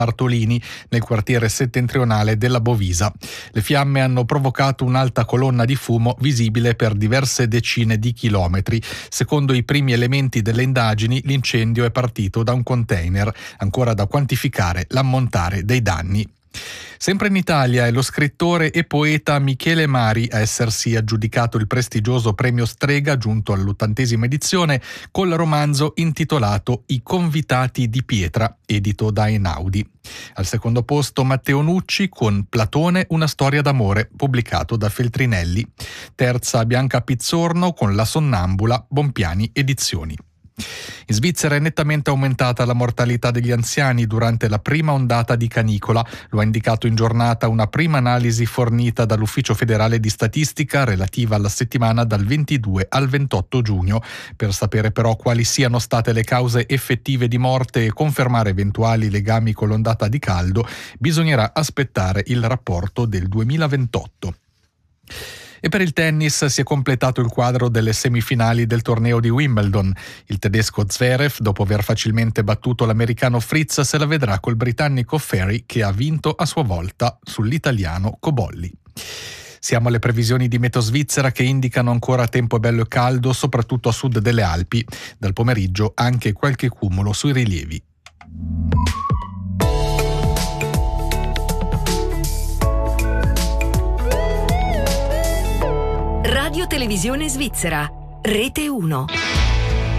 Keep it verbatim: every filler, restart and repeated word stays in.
Bartolini nel quartiere settentrionale della Bovisa. Le fiamme hanno provocato un'alta colonna di fumo visibile per diverse decine di chilometri. Secondo i primi elementi delle indagini, l'incendio è partito da un container, ancora da quantificare l'ammontare dei danni. Sempre in Italia è lo scrittore e poeta Michele Mari a essersi aggiudicato il prestigioso premio Strega, giunto all'ottantesima edizione, col romanzo intitolato I convitati di pietra, edito da Einaudi. Al secondo posto Matteo Nucci con Platone, una storia d'amore, pubblicato da Feltrinelli. Terza Bianca Pizzorno con La sonnambula, Bompiani Edizioni. In Svizzera è nettamente aumentata la mortalità degli anziani durante la prima ondata di canicola, lo ha indicato in giornata una prima analisi fornita dall'Ufficio federale di statistica relativa alla settimana dal ventidue al ventotto giugno. Per sapere però quali siano state le cause effettive di morte e confermare eventuali legami con l'ondata di caldo, bisognerà aspettare il rapporto del duemilaventotto. E per il tennis si è completato il quadro delle semifinali del torneo di Wimbledon. Il tedesco Zverev, dopo aver facilmente battuto l'americano Fritz, se la vedrà col britannico Ferry, che ha vinto a sua volta sull'italiano Cobolli. Siamo alle previsioni di Meteo Svizzera che indicano ancora tempo bello e caldo, soprattutto a sud delle Alpi. Dal pomeriggio anche qualche cumulo sui rilievi. Radio Televisione Svizzera, Rete uno.